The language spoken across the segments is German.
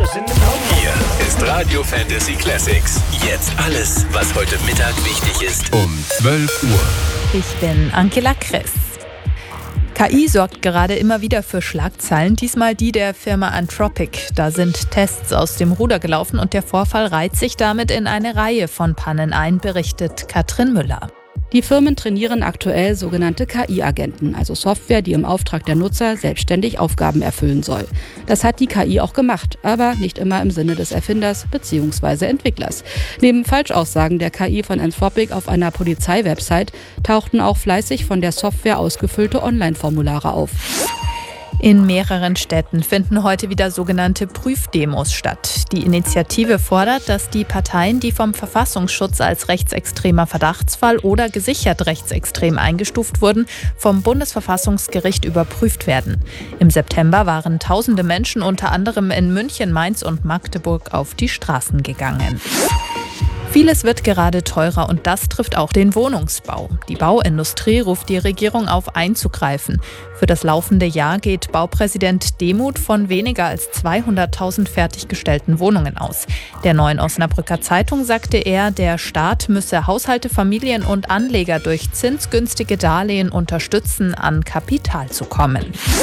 Hier ist Radio Fantasy Classics. Jetzt alles, was heute Mittag wichtig ist. Um 12 Uhr. Ich bin Angela Kress. KI sorgt gerade immer wieder für Schlagzeilen, diesmal die der Firma Anthropic. Da sind Tests aus dem Ruder gelaufen und der Vorfall reiht sich damit in eine Reihe von Pannen ein, berichtet Katrin Müller. Die Firmen trainieren aktuell sogenannte KI-Agenten, also Software, die im Auftrag der Nutzer selbstständig Aufgaben erfüllen soll. Das hat die KI auch gemacht, aber nicht immer im Sinne des Erfinders bzw. Entwicklers. Neben Falschaussagen der KI von Anthropic auf einer Polizeiwebsite tauchten auch fleißig von der Software ausgefüllte Online-Formulare auf. In mehreren Städten finden heute wieder sogenannte Prüfdemos statt. Die Initiative fordert, dass die Parteien, die vom Verfassungsschutz als rechtsextremer Verdachtsfall oder gesichert rechtsextrem eingestuft wurden, vom Bundesverfassungsgericht überprüft werden. Im September waren tausende Menschen unter anderem in München, Mainz und Magdeburg auf die Straßen gegangen. Vieles wird gerade teurer und das trifft auch den Wohnungsbau. Die Bauindustrie ruft die Regierung auf, einzugreifen. Für das laufende Jahr geht Baupräsident Demuth von weniger als 200.000 fertiggestellten Wohnungen aus. Der Neuen Osnabrücker Zeitung sagte er, der Staat müsse Haushalte, Familien und Anleger durch zinsgünstige Darlehen unterstützen, an Kapital zu kommen.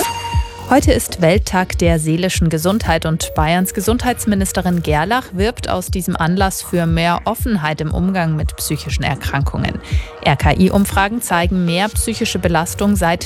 Heute ist Welttag der seelischen Gesundheit und Bayerns Gesundheitsministerin Gerlach wirbt aus diesem Anlass für mehr Offenheit im Umgang mit psychischen Erkrankungen. RKI-Umfragen zeigen mehr psychische Belastung seit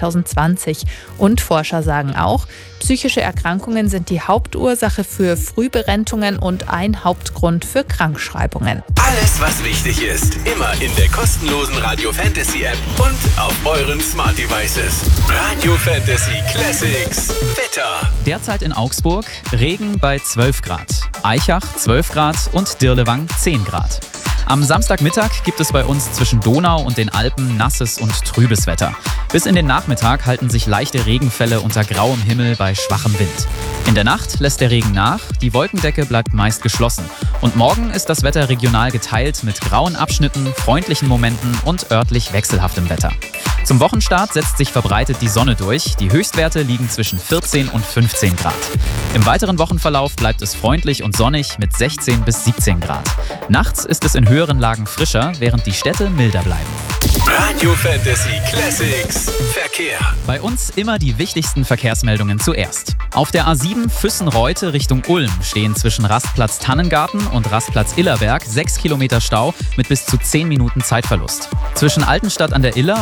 2020. Und Forscher sagen auch, psychische Erkrankungen sind die Hauptursache für Frühberentungen und ein Hauptgrund für Krankschreibungen. Alles, was wichtig ist, immer in der kostenlosen Radio Fantasy App und auf euren Smart Devices. Radio Fantasy Classics. Wetter. Derzeit in Augsburg Regen bei 12 Grad, Aichach 12 Grad und Dirlewang 10 Grad. Am Samstagmittag gibt es bei uns zwischen Donau und den Alpen nasses und trübes Wetter. Bis in den Nachmittag halten sich leichte Regenfälle unter grauem Himmel bei schwachem Wind. In der Nacht lässt der Regen nach, die Wolkendecke bleibt meist geschlossen. Und morgen ist das Wetter regional geteilt mit grauen Abschnitten, freundlichen Momenten und örtlich wechselhaftem Wetter. Zum Wochenstart setzt sich verbreitet die Sonne durch. Die Höchstwerte liegen zwischen 14 und 15 Grad. Im weiteren Wochenverlauf bleibt es freundlich und sonnig mit 16 bis 17 Grad. Nachts ist es in höheren Lagen frischer, während die Städte milder bleiben. Radio Fantasy Classics. Verkehr. Bei uns immer die wichtigsten Verkehrsmeldungen zuerst. Auf der A7 Füssen-Reute Richtung Ulm stehen zwischen Rastplatz Tannengarten und Rastplatz Illerberg 6 Kilometer Stau mit bis zu 10 Minuten Zeitverlust. Zwischen Altenstadt an der Iller